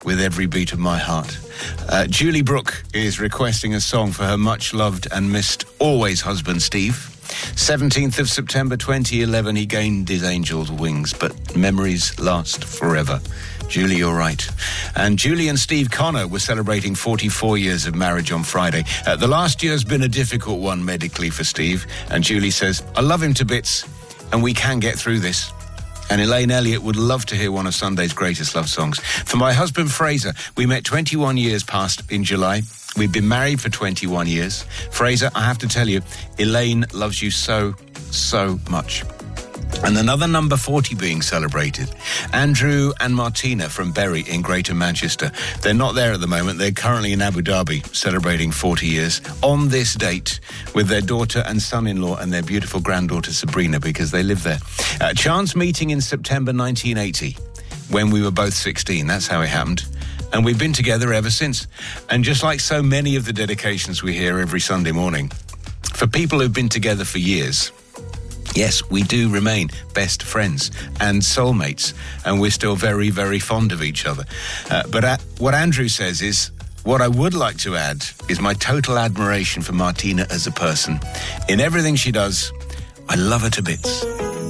with every beat of my heart. Julie Brooke is requesting a song for her much-loved and missed always husband, Steve. 17th of September 2011, he gained his angel's wings, but memories last forever. Julie, you're right. And Julie and Steve Connor were celebrating 44 years of marriage on Friday. The last year's been a difficult one medically for Steve. And Julie says, I love him to bits, and we can get through this. And Elaine Elliott would love to hear one of Sunday's greatest love songs. For my husband, Fraser, we met 21 years past in July. We've been married for 21 years. Fraser, I have to tell you, Elaine loves you so, so much. And another number 40 being celebrated. Andrew and Martina from Bury in Greater Manchester. They're not there at the moment. They're currently in Abu Dhabi celebrating 40 years on this date with their daughter and son-in-law and their beautiful granddaughter Sabrina, because they live there. Chance meeting in September 1980 when we were both 16. That's how it happened. And we've been together ever since. And just like so many of the dedications we hear every Sunday morning, for people who've been together for years, yes, we do remain best friends and soulmates, and we're still very, very fond of each other. But what Andrew says is, what I would like to add is my total admiration for Martina as a person. In everything she does, I love her to bits.